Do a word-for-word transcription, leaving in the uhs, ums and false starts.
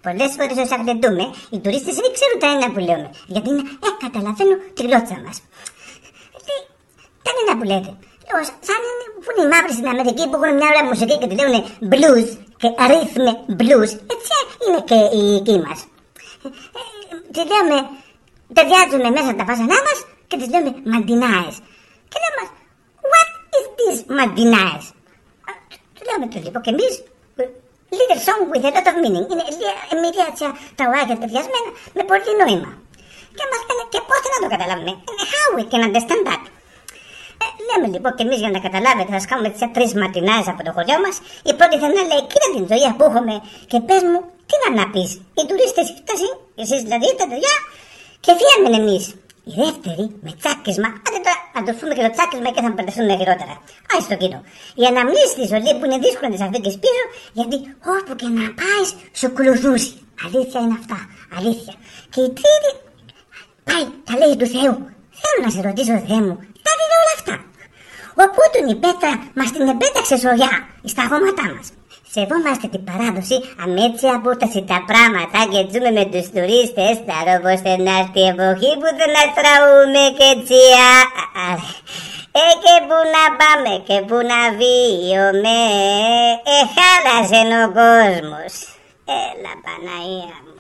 Πολλές φορές όσα γλεντούμε, οι τουρίστες δεν ξέρουν τα ένα που λέμε. Γιατί είναι, ε, καταλαβαίνω τη γλώσσα μας. Τι, τα ένα που λέτε. Λέω, σαν είναι, που είναι οι μαύροι στην Αμερική που έχουν μια ωραία μουσική και τη λένε blues και ρύθμε blues. Έτσι είναι και οι εκεί μας. Τι λέμε, ταιριάζουμε μέσα τα φάσανά μας και τις λέμε μαντινάες. Και λέμε, what is this μαντινάες? Του λέμε το λοιπόν και εμείς, little song with a lot of meaning. Είναι μεριά τα ουάγια ταιριασμένα με πολύ νόημα. Και μας λένε και πώς να το καταλάβουμε. How we can understand that. Ε, λέμε λοιπόν και εμείς για να καταλάβετε, θα σκάμε τις τρεις μαρτινάες από το χωριό μας. Η πρώτη θα είναι, λέει, κοίτα την ζωή που έχουμε και πες μου, τι να να πεις. Οι τουρίστες φτάσουν, εσείς δηλαδή τα παιδιά, και φύγαμε εμείς. Η δεύτερη με τσάκισμα, άντε τώρα να το πούμε και το τσάκισμα και θα μπερδευτούμε χειρότερα. Άι στο κοινό. Η αναμνήσεις της ζωή που είναι δύσκολο να τις αφήνεις πίσω, γιατί όπου και να πάει σου ακολουθούσε. Αλήθεια είναι αυτά. Αλήθεια. Και η τρίτη πάει, τα λέει του Θεού. Θέλω να σε ρωτήσω, Θεέ μου, τα δείτε όλα αυτά. Οπότε η πέτρα μας την επέταξε σογιά στα χώματά μας. Σεβόμαστε την παράδοση, αμέτσι απόσταση τα πράγματα και ζούμε με τους τουρίστες. Θα δω πως θα έρθει η εποχή που θα να τραούμε και τσιά. Ε, και που να πάμε και που να βίωμε. Ε, χάλασε ο κόσμος. Έλα Παναγία μου.